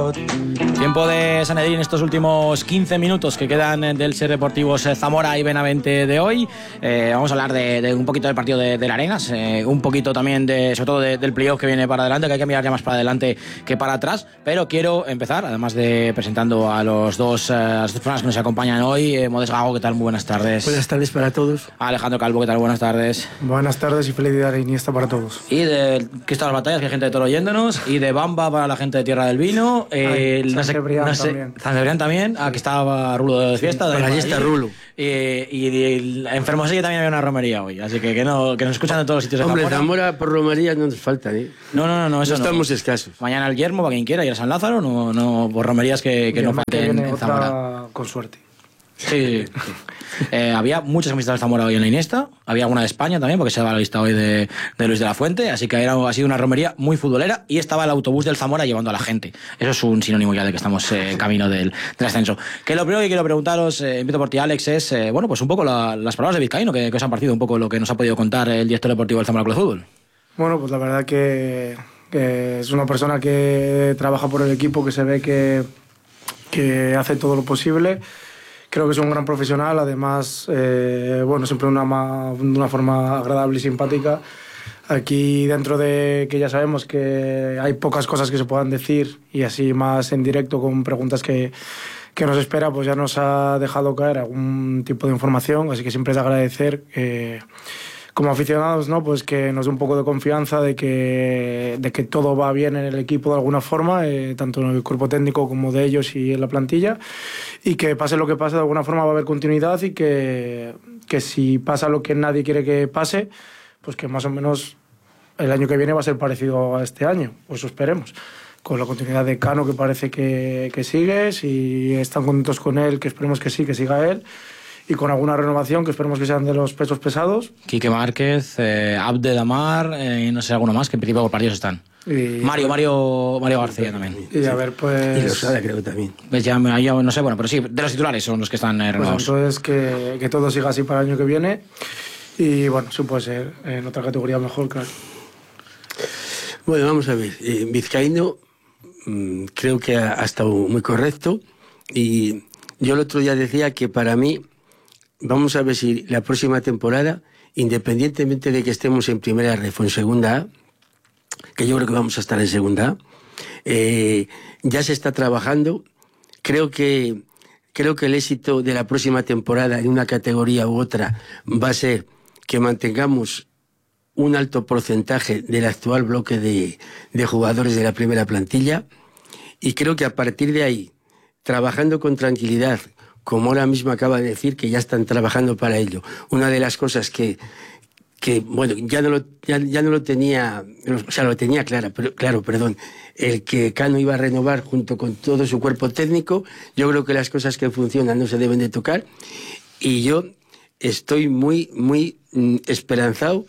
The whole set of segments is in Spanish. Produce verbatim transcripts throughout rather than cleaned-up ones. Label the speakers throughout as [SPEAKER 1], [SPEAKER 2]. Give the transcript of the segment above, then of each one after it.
[SPEAKER 1] Tiempo de Sanedrín, estos últimos quince minutos que quedan del Ser Deportivos Zamora y Benavente de hoy. Eh, vamos a hablar de, de un poquito del partido de, de la Arenas, eh, un poquito también de, sobre todo de, del playoff que viene para adelante, que hay que mirar ya más para adelante que para atrás. Pero quiero empezar, además de presentando a los dos, eh, las dos personas que nos acompañan hoy. Eh, Modest Gago, ¿qué tal? Muy buenas tardes.
[SPEAKER 2] Buenas tardes para todos.
[SPEAKER 1] Alejandro Calvo, ¿qué tal? Buenas tardes.
[SPEAKER 3] Buenas tardes y feliz día de Iniesta para todos.
[SPEAKER 1] Y de Cristóbal Batallas, que hay gente de Toro oyéndonos, y de Bamba para la gente de Tierra del Vino. Eh,
[SPEAKER 3] Ay,
[SPEAKER 1] no sé, no sé,
[SPEAKER 3] también.
[SPEAKER 1] San Cebrián también, aquí estaba Rulo de fiesta.
[SPEAKER 2] Sí,
[SPEAKER 1] de
[SPEAKER 2] para allí está Rulo.
[SPEAKER 1] Y, y, y en Fermosilla también había una romería hoy, así que que, no, que nos escuchan de todos los sitios de
[SPEAKER 2] Hombre,
[SPEAKER 1] Zamora.
[SPEAKER 2] Zamora por romería no nos falta, ¿eh?
[SPEAKER 1] No, no, no, no, eso
[SPEAKER 2] no
[SPEAKER 1] no.
[SPEAKER 2] estamos escasos.
[SPEAKER 1] Mañana el Yermo, para quien quiera, y el San Lázaro, no, no por romerías que, que no falten en, en Zamora.
[SPEAKER 3] Con suerte.
[SPEAKER 1] Sí, sí. Eh, había muchas camisetas de Zamora hoy en la Iniesta, había alguna de España también, porque se daba la lista hoy de, de Luis de la Fuente, así que era, ha sido una romería muy futbolera y estaba el autobús del Zamora llevando a la gente. Eso es un sinónimo ya de que estamos eh, camino del, del ascenso. Que lo primero que quiero preguntaros, eh, empiezo por ti, Alex, es, eh, bueno, pues un poco la, las palabras de Vizcaíno, que, que os han parecido un poco lo que nos ha podido contar el director deportivo del Zamora Club de Fútbol.
[SPEAKER 3] Bueno, pues la verdad que, que es una persona que trabaja por el equipo, que se ve que, que hace todo lo posible. Creo que es un gran profesional, además, eh, bueno, siempre de una, una forma agradable y simpática. Aquí dentro de que ya sabemos que hay pocas cosas que se puedan decir y así más en directo con preguntas que, que nos espera, pues ya nos ha dejado caer algún tipo de información, así que siempre es de agradecer eh, como aficionados, ¿no? Pues que nos dé un poco de confianza de que, de que todo va bien en el equipo de alguna forma, eh, tanto en el cuerpo técnico como de ellos y en la plantilla, y que pase lo que pase, de alguna forma va a haber continuidad y que, que si pasa lo que nadie quiere que pase, pues que más o menos el año que viene va a ser parecido a este año, pues eso esperemos. Con la continuidad de Cano, que parece que, que sigue, si están contentos con él, que esperemos que sí, que siga él, y con alguna renovación que esperemos que sean de los pesos pesados.
[SPEAKER 1] Quique Márquez, eh, Abde Damar, eh, y no sé, alguno más, que en principio por partidos están.
[SPEAKER 3] Y,
[SPEAKER 1] Mario, Mario, Mario García también.
[SPEAKER 3] Y a ver, pues...
[SPEAKER 2] Y Losada creo también.
[SPEAKER 1] Pues ya, ya no sé, bueno, pero sí, de los titulares son los que están eh, renovados.
[SPEAKER 3] Pues entonces que, que todo siga así para el año que viene. Y bueno, sí puede ser en otra categoría mejor, claro.
[SPEAKER 2] Bueno, vamos a ver. Eh, Vizcaíno mmm, creo que ha, ha estado muy correcto. Y yo el otro día decía que para mí, vamos a ver si la próxima temporada, independientemente de que estemos en primera ref o en segunda A, que yo creo que vamos a estar en segunda A, eh, ya se está trabajando. Creo que, creo que el éxito de la próxima temporada en una categoría u otra va a ser que mantengamos un alto porcentaje del actual bloque de, de jugadores de la primera plantilla, y creo que a partir de ahí, trabajando con tranquilidad, como ahora mismo acaba de decir que ya están trabajando para ello. Una de las cosas que, que bueno, ya no lo, ya, ya no lo tenía, o sea, lo tenía claro, pero, claro, perdón, el que Cano iba a renovar junto con todo su cuerpo técnico. Yo creo que las cosas que funcionan no se deben de tocar, y yo estoy muy, muy mm, esperanzado,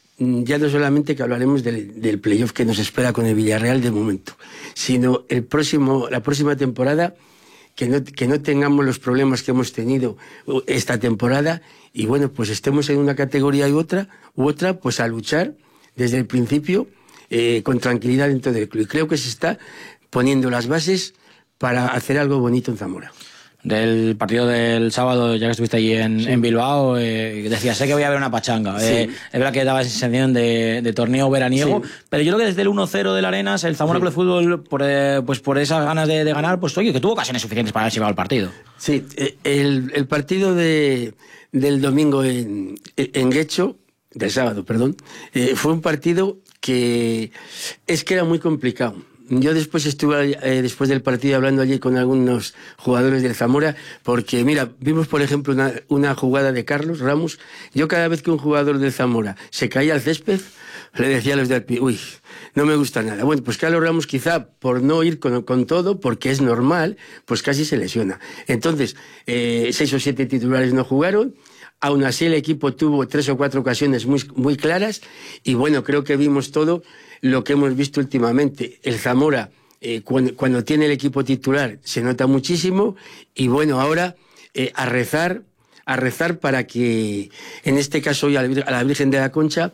[SPEAKER 2] ya no solamente que hablaremos del, del playoff que nos espera con el Villarreal de momento, sino el próximo, la próxima temporada, que no, que no tengamos los problemas que hemos tenido esta temporada, y bueno, pues estemos en una categoría y otra, u otra, pues a luchar desde el principio eh, con tranquilidad dentro del club. Y creo que se está poniendo las bases para hacer algo bonito en Zamora.
[SPEAKER 1] Del partido del sábado, ya que estuviste allí en, sí. en Bilbao, eh, decías, sé que voy a ver una pachanga. Sí. Eh, es verdad que daba esa sensación de, de torneo veraniego, sí. pero yo creo que desde el uno cero del Arenas, el Zamora sí. Club de Fútbol, por, eh, pues por esas ganas de, de ganar, pues oye, que tuvo ocasiones suficientes para haber llevado el partido.
[SPEAKER 2] Sí, el, el partido de, del domingo en, en Guecho, del sábado, perdón, eh, fue un partido que es que era muy complicado. Yo después estuve, eh, después del partido, hablando allí con algunos jugadores del Zamora, porque, mira, vimos, por ejemplo, una, una jugada de Carlos Ramos. Yo cada vez que un jugador del Zamora se caía al césped, le decía a los del Pi, uy, no me gusta nada. Bueno, pues Carlos Ramos, quizá por no ir con, con todo, porque es normal, pues casi se lesiona. Entonces, eh, seis o siete titulares no jugaron. Aún así el equipo tuvo tres o cuatro ocasiones muy, muy claras, y bueno, creo que vimos todo lo que hemos visto últimamente. El Zamora, eh, cuando, cuando tiene el equipo titular, se nota muchísimo, y bueno, ahora eh, a rezar, a rezar para que, en este caso hoy a la Virgen de la Concha,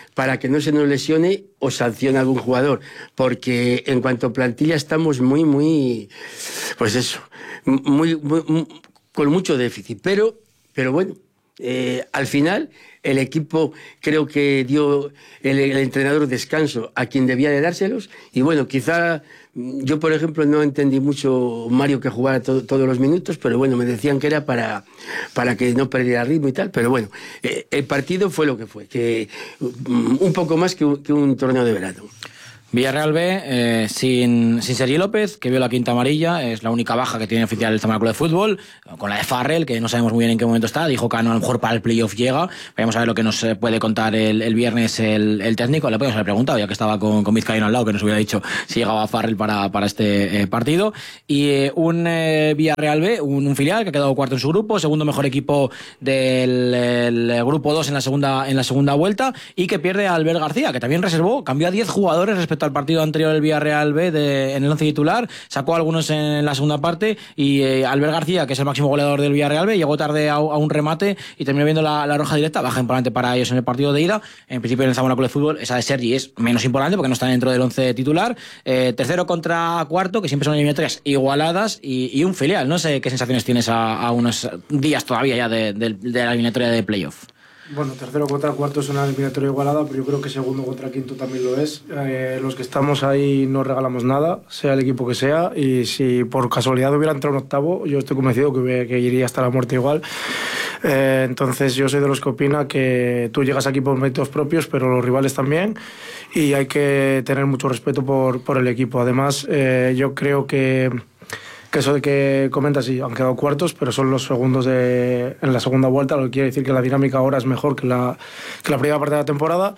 [SPEAKER 2] para que no se nos lesione o sancione a algún jugador, porque en cuanto a plantilla estamos muy, muy, pues eso, muy, muy, muy con mucho déficit, pero, pero bueno, eh, al final el equipo creo que dio el, el entrenador descanso a quien debía de dárselos, y bueno, quizá yo por ejemplo no entendí mucho Mario que jugara to, todos los minutos, pero bueno, me decían que era para, para que no perdiera ritmo y tal, pero bueno, eh, el partido fue lo que fue, que un poco más que un, que un torneo de verano.
[SPEAKER 1] Villarreal B, eh, sin, sin Sergi López, que vio la quinta amarilla, es la única baja que tiene oficial el Zamora Club de Fútbol, con la de Farrell, que no sabemos muy bien en qué momento está, dijo que a lo mejor para el playoff llega, vamos a ver lo que nos puede contar el, el viernes el, el técnico, le podemos haber preguntado, ya que estaba con, con Vizcaíno al lado, que nos hubiera dicho si llegaba Farrell para, para este eh, partido, y eh, un eh, Villarreal B, un, un filial que ha quedado cuarto en su grupo, segundo mejor equipo del el grupo dos en la segunda en la segunda vuelta, y que pierde a Albert García, que también reservó, cambió a diez jugadores respecto al partido anterior del Villarreal B de, en el once titular, sacó a algunos en la segunda parte, y eh, Albert García, que es el máximo goleador del Villarreal B, llegó tarde a, a un remate y terminó viendo la, la roja directa, baja importante para ellos en el partido de ida. En principio en el Zamora Club de Fútbol esa de Sergi es menos importante porque no está dentro del once titular, eh, tercero contra cuarto, que siempre son eliminatorias igualadas, y, y un filial. No sé qué sensaciones tienes a, a unos días todavía ya de, de, de la eliminatoria de playoff.
[SPEAKER 3] Bueno, tercero contra cuarto es una eliminatoria igualada, pero yo creo que segundo contra quinto también lo es. Eh, los que estamos ahí no regalamos nada, sea el equipo que sea, y si por casualidad hubiera entrado un octavo, yo estoy convencido que, que iría hasta la muerte igual. Eh, entonces yo soy de los que opina que tú llegas aquí por méritos propios, pero los rivales también, y hay que tener mucho respeto por, por el equipo. Además, eh, yo creo que... que eso de que comentas, sí, han quedado cuartos, pero son los segundos de, en la segunda vuelta, lo que quiere decir que la dinámica ahora es mejor que la, que la primera parte de la temporada,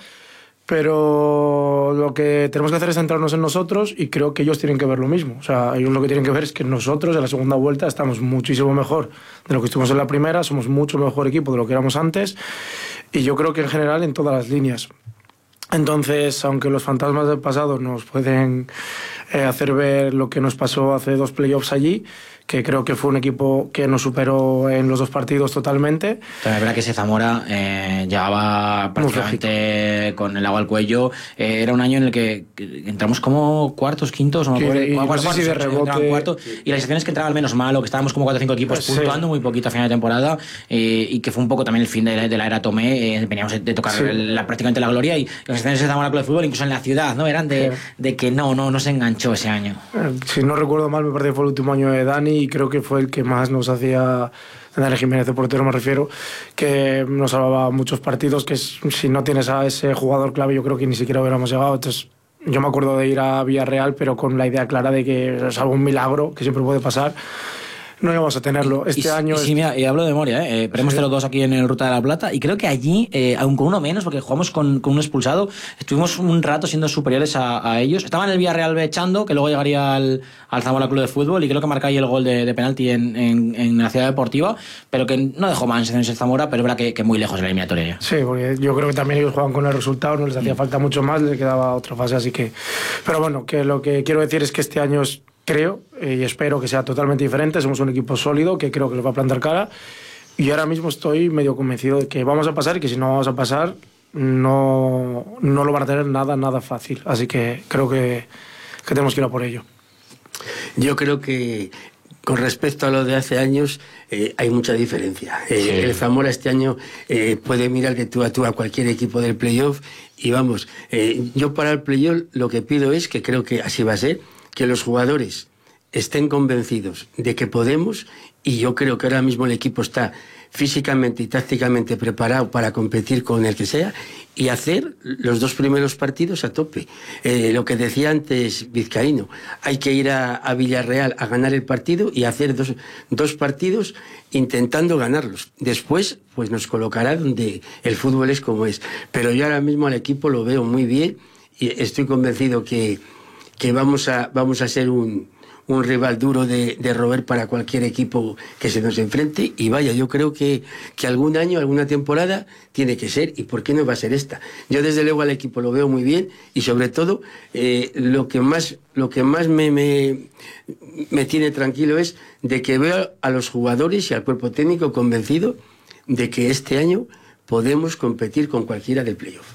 [SPEAKER 3] pero lo que tenemos que hacer es centrarnos en nosotros, y creo que ellos tienen que ver lo mismo. O sea, ellos lo que tienen que ver es que nosotros en la segunda vuelta estamos muchísimo mejor de lo que estuvimos en la primera, somos mucho mejor equipo de lo que éramos antes, y yo creo que en general en todas las líneas. Entonces, aunque los fantasmas del pasado nos pueden eh, hacer ver lo que nos pasó hace dos playoffs allí, que creo que fue un equipo que nos superó en los dos partidos totalmente.
[SPEAKER 1] Pero es verdad que ese Zamora eh, llegaba prácticamente con el agua al cuello. Eh, era un año en el que entramos como cuartos, quintos, no me acuerdo.
[SPEAKER 3] Sí, y
[SPEAKER 1] cuartos,
[SPEAKER 3] no sé si de rebote.
[SPEAKER 1] Cuarto, y la sensación es que entraba al menos malo, que estábamos como cuatro o cinco equipos
[SPEAKER 3] Sí.
[SPEAKER 1] puntuando muy poquito a final de temporada, eh, y que fue un poco también el fin de la, de la era Tomé. Eh, veníamos de tocar
[SPEAKER 3] Sí.
[SPEAKER 1] la, prácticamente la gloria, y las sensaciones de Zamora Club de Fútbol, incluso en la ciudad, ¿no? Eran de,
[SPEAKER 3] Sí.
[SPEAKER 1] de que no, no, no se enganchó ese año.
[SPEAKER 3] Eh, Si no recuerdo mal, me parece que fue el último año de Dani, y creo que fue el que más nos hacía, Dani Jiménez de portero me refiero, que nos salvaba muchos partidos, que es, si no tienes a ese jugador clave yo creo que ni siquiera hubiéramos llegado. Entonces yo me acuerdo de ir a Villarreal, pero con la idea clara de que es algún milagro que siempre puede pasar. No íbamos a tenerlo. Este
[SPEAKER 1] y,
[SPEAKER 3] año...
[SPEAKER 1] Y, sí, mira, y hablo de memoria, ¿eh? Pero hemos
[SPEAKER 3] Sí.
[SPEAKER 1] tenido dos aquí en el Ruta de la Plata, y creo que allí, eh, aun con uno menos, porque jugamos con, con un expulsado, estuvimos un rato siendo superiores a, a ellos. Estaba en el Villarreal B echando, que luego llegaría al, al Zamora Club de Fútbol, y creo que marca ahí el gol de, de penalti en, en, en la Ciudad Deportiva, pero que no dejó más en ese Zamora, pero es verdad que, que muy lejos de la eliminatoria ya.
[SPEAKER 3] Sí, porque yo creo que también ellos jugaban con el resultado, no les hacía falta mucho más, les quedaba otra fase, así que... Pero bueno, que lo que quiero decir es que este año es, creo eh, y espero que sea totalmente diferente. Somos un equipo sólido que creo que les va a plantar cara, y ahora mismo estoy medio convencido de que vamos a pasar, y que si no vamos a pasar no, no lo van a tener nada, nada fácil. Así que creo que, que tenemos que ir a por ello.
[SPEAKER 2] Yo creo que con respecto a lo de hace años eh, hay mucha diferencia. Eh,
[SPEAKER 1] Sí.
[SPEAKER 2] El Zamora este año eh, puede mirar de tú a tú a cualquier equipo del playoff, y vamos, eh, yo para el playoff lo que pido es, que creo que así va a ser, que los jugadores estén convencidos de que podemos, y yo creo que ahora mismo el equipo está físicamente y tácticamente preparado para competir con el que sea, y hacer los dos primeros partidos a tope. Eh, lo que decía antes Vizcaíno, hay que ir a, a Villarreal a ganar el partido y hacer dos, dos partidos intentando ganarlos. Después, pues nos colocará donde el fútbol es como es. Pero yo ahora mismo al equipo lo veo muy bien, y estoy convencido que que vamos a, vamos a ser un, un rival duro de, de roer para cualquier equipo que se nos enfrente, y vaya, yo creo que, que algún año, alguna temporada tiene que ser, y por qué no va a ser esta. Yo desde luego al equipo lo veo muy bien, y sobre todo eh, lo que más, lo que más me, me, me tiene tranquilo es de que veo a los jugadores y al cuerpo técnico convencido de que este año podemos competir con cualquiera del playoff.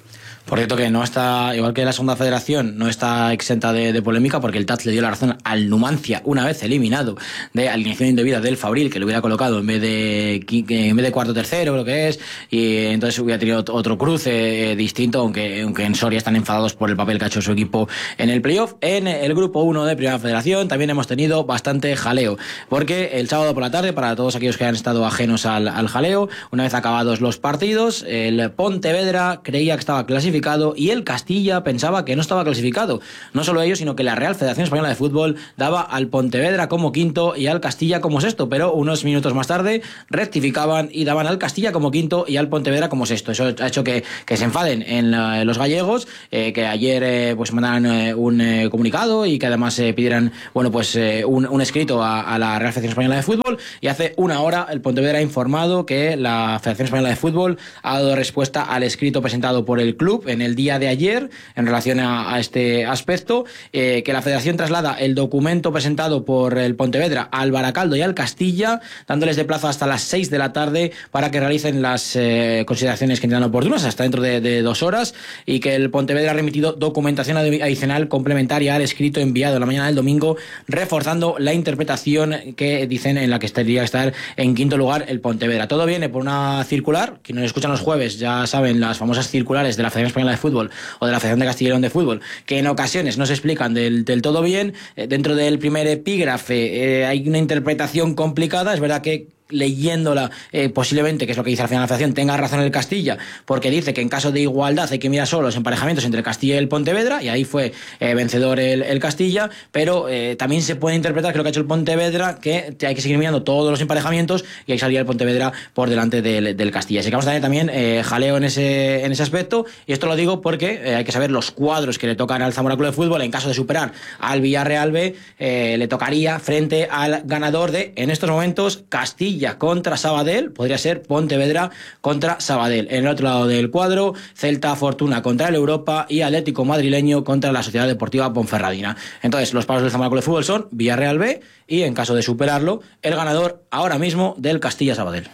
[SPEAKER 1] Por cierto que no está, igual que la segunda federación, no está exenta de, de polémica, porque el T A Z le dio la razón al Numancia una vez eliminado de alineación indebida del Fabril, que lo hubiera colocado en vez de en vez de cuarto tercero, creo que es, y entonces hubiera tenido otro cruce eh, distinto, aunque, aunque en Soria están enfadados por el papel que ha hecho su equipo en el playoff. En el grupo uno de Primera Federación también hemos tenido bastante jaleo, porque el sábado por la tarde, para todos aquellos que han estado ajenos al, al jaleo, una vez acabados los partidos, el Pontevedra creía que estaba clasificado y el Castilla pensaba que no estaba clasificado. No solo ellos, sino que la Real Federación Española de Fútbol daba al Pontevedra como quinto y al Castilla como sexto, pero unos minutos más tarde rectificaban y daban al Castilla como quinto y al Pontevedra como sexto. Eso ha hecho que, que se enfaden en la, los gallegos, eh, que ayer eh, pues mandaran eh, un eh, comunicado y que además eh, pidieran bueno pues eh, un, un escrito a, a la Real Federación Española de Fútbol, y hace una hora el Pontevedra ha informado que la Federación Española de Fútbol ha dado respuesta al escrito presentado por el club en el día de ayer en relación a, a este aspecto, eh, que la Federación traslada el documento presentado por el Pontevedra al Baracaldo y al Castilla, dándoles de plazo hasta las seis de la tarde para que realicen las eh, consideraciones que entiendan oportunas hasta dentro de, de dos horas, y que el Pontevedra ha remitido documentación adicional complementaria al escrito enviado en la mañana del domingo, reforzando la interpretación que dicen en la que tendría que estar en quinto lugar el Pontevedra. Todo viene por una circular, que nos escuchan los jueves ya saben, las famosas circulares de la Federación Española de Fútbol o de la Federación de Castilla y León de Fútbol, que en ocasiones no se explican del, del todo bien. Eh, dentro del primer epígrafe eh, hay una interpretación complicada. Es verdad que leyéndola, eh, posiblemente, que es lo que dice al final la Federación, tenga razón el Castilla, porque dice que en caso de igualdad hay que mirar solo los emparejamientos entre el Castilla y el Pontevedra, y ahí fue eh, vencedor el, el Castilla, pero eh, también se puede interpretar, que lo que ha hecho el Pontevedra, que hay que seguir mirando todos los emparejamientos y ahí salía el Pontevedra por delante del, del Castilla. Así que vamos a tener también eh, jaleo en ese, en ese aspecto, y esto lo digo porque eh, hay que saber los cuadros que le tocan al Zamora Club de Fútbol. En caso de superar al Villarreal B, eh, le tocaría frente al ganador de, en estos momentos, Castilla con contra Sabadell, podría ser Pontevedra contra Sabadell. En el otro lado del cuadro, Celta Fortuna contra el Europa y Atlético Madrileño contra la Sociedad Deportiva Ponferradina. Entonces, los palos del Zamora Club de Fútbol son Villarreal B y, en caso de superarlo, el ganador ahora mismo del Castilla Sabadell.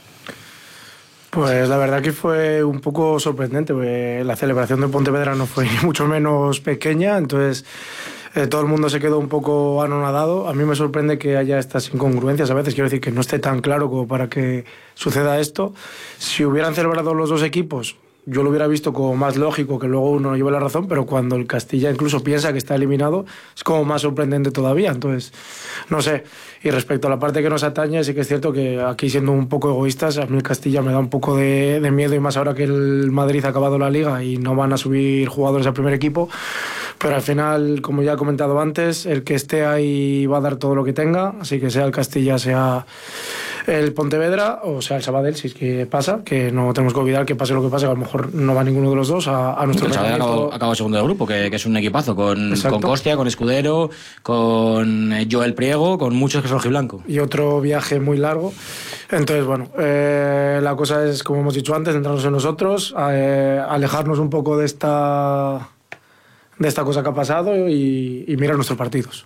[SPEAKER 3] Pues la verdad que fue un poco sorprendente, porque la celebración de Pontevedra no fue ni mucho menos pequeña, entonces eh, todo el mundo se quedó un poco anonadado. A mí me sorprende que haya estas incongruencias a veces, quiero decir que no esté tan claro como para que suceda esto. Si hubieran celebrado los dos equipos, yo lo hubiera visto como más lógico, que luego uno lleve la razón, pero cuando el Castilla incluso piensa que está eliminado, es como más sorprendente todavía. Entonces, no sé. Y respecto a la parte que nos atañe, sí que es cierto que aquí, siendo un poco egoístas, a mí el Castilla me da un poco de, de miedo, y más ahora que el Madrid ha acabado la Liga y no van a subir jugadores al primer equipo. Pero al final, como ya he comentado antes, el que esté ahí va a dar todo lo que tenga, así que sea el Castilla, sea el Pontevedra o sea el Sabadell, si es que pasa, que no tenemos que olvidar que pase lo que pase, que a lo mejor no va ninguno de los dos a, a nuestro
[SPEAKER 1] El Sabadell acabó, acabó segundo del grupo, que, que es un equipazo, con, con Costia, con Escudero, con Joel Priego, con muchos que son rojiblanco.
[SPEAKER 3] Y otro viaje muy largo. Entonces, bueno, eh, la cosa es, como hemos dicho antes, centrarnos en nosotros, eh, alejarnos un poco de esta, de esta cosa que ha pasado y, y mirar nuestros partidos.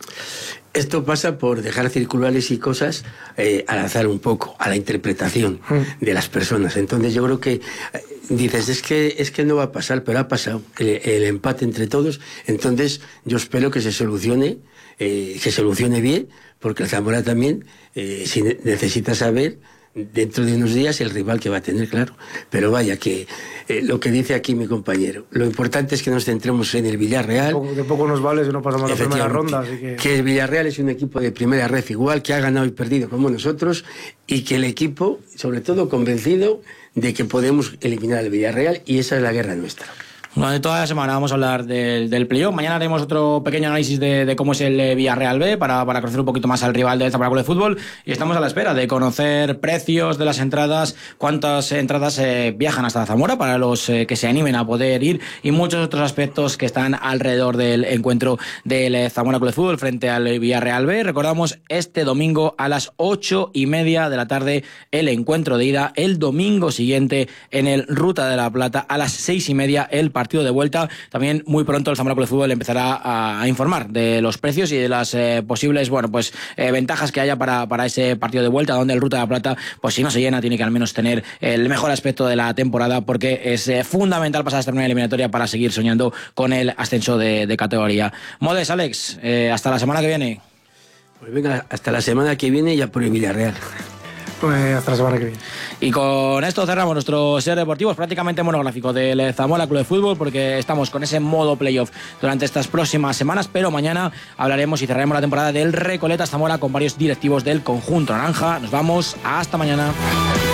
[SPEAKER 2] Esto pasa por dejar circulares y cosas eh, al azar un poco, a la interpretación mm. de las personas. Entonces yo creo que eh, dices, es que, es que no va a pasar, pero ha pasado el, el empate entre todos. Entonces yo espero que se solucione, eh, que se solucione bien, porque el Zamora también eh, si necesita saber dentro de unos días el rival que va a tener, claro. Pero vaya, que eh, lo que dice aquí mi compañero, lo importante es que nos centremos en el Villarreal.
[SPEAKER 3] De poco, de poco nos vale si no pasamos la primera ronda. Así que...
[SPEAKER 2] que el Villarreal es un equipo de primera red igual, que ha ganado y perdido como nosotros, y que el equipo, sobre todo, convencido de que podemos eliminar al Villarreal, y esa es la guerra nuestra.
[SPEAKER 1] Durante toda la semana vamos a hablar del, del playoff. Mañana haremos otro pequeño análisis de, de cómo es el Villarreal B para, para conocer un poquito más al rival del Zamora Club de Fútbol, y estamos a la espera de conocer precios de las entradas, cuántas entradas eh, viajan hasta Zamora para los eh, que se animen a poder ir, y muchos otros aspectos que están alrededor del encuentro del eh, Zamora Club de Fútbol frente al Villarreal B. Recordamos, este domingo a las ocho y media de la tarde el encuentro de ida, el domingo siguiente en el Ruta de la Plata a las seis y media el partido partido de vuelta. También muy pronto el Zamora Club de Fútbol empezará a, a informar de los precios y de las eh, posibles, bueno, pues eh, ventajas que haya para, para ese partido de vuelta, donde el Ruta de la Plata, pues si no se llena, tiene que al menos tener el mejor aspecto de la temporada, porque es eh, fundamental pasar esta primera eliminatoria para seguir soñando con el ascenso de, de categoría. Modes, Alex, eh, hasta la semana que viene.
[SPEAKER 2] Pues venga, hasta la semana que viene ya por el Villarreal.
[SPEAKER 3] Pues hasta la semana que viene.
[SPEAKER 1] Y con esto cerramos nuestro ser deportivo, prácticamente monográfico del Zamora Club de Fútbol, porque estamos con ese modo playoff durante estas próximas semanas, pero mañana hablaremos y cerraremos la temporada del Recoletas Zamora con varios directivos del conjunto naranja. Nos vamos, hasta mañana.